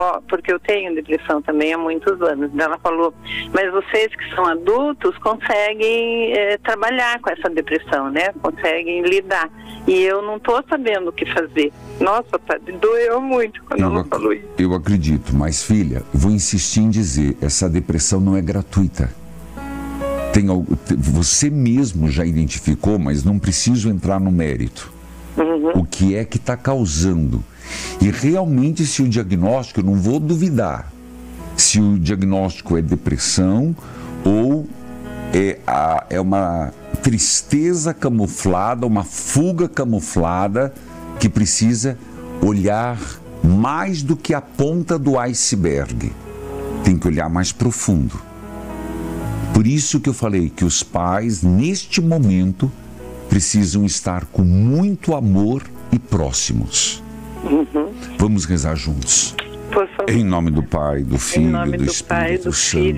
porque eu tenho depressão também há muitos anos. Ela falou, mas vocês que são adultos conseguem trabalhar com essa depressão, né? Conseguem lidar. E eu não estou sabendo o que fazer. Nossa, padre, doeu muito quando ela falou isso. Eu acredito, mas filha, vou insistir em dizer, essa depressão não é gratuita. Você mesmo já identificou, mas não preciso entrar no mérito. O que é que está causando? E realmente, se o diagnóstico, eu não vou duvidar, se o diagnóstico é depressão ou é uma tristeza camuflada, uma fuga camuflada que precisa olhar mais do que a ponta do iceberg. Tem que olhar mais profundo. Por isso que eu falei que os pais, neste momento, precisam estar com muito amor e próximos. Vamos rezar juntos. Por favor. Em nome do Pai, do Filho e do Espírito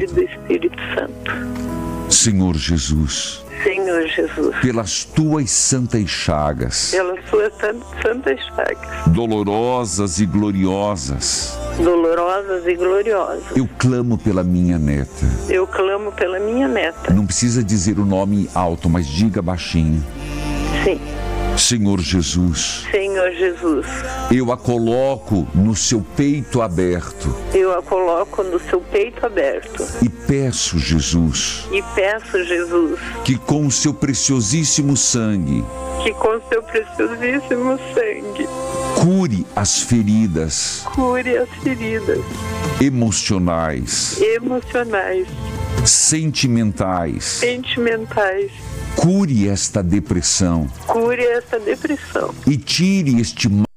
Santo. Senhor Jesus. Senhor Jesus. Pelas tuas santas chagas. Pelas tuas santas chagas. Dolorosas e gloriosas. Dolorosas e gloriosas. Eu clamo pela minha neta. Eu clamo pela minha neta. Não precisa dizer o nome alto, mas diga baixinho. Sim. Senhor Jesus. Senhor Jesus. Eu a coloco no seu peito aberto. Eu a coloco no seu peito aberto. E peço, Jesus. E peço, Jesus. Que com o seu preciosíssimo sangue. Que com o seu preciosíssimo sangue. Cure as feridas. Cure as feridas. Emocionais. Emocionais. Sentimentais. Sentimentais. Cure esta depressão. Cure esta depressão. E tire este mal